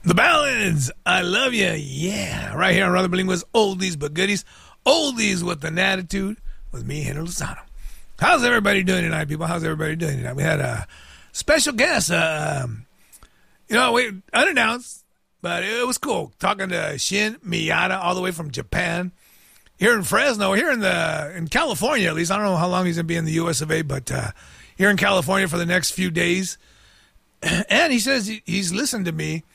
The ballads, I love you, yeah. Right here on Rather Bilingual's Oldies But Goodies. Oldies with an attitude with me, Henry Lozano. How's everybody doing tonight, people? How's everybody doing tonight? We had a special guest, unannounced, but it was cool. Talking to Shin Miyata all the way from Japan. Here in Fresno, here in California at least. I don't know how long he's going to be in the U.S. of A., but here in California for the next few days. And he says he's listened to me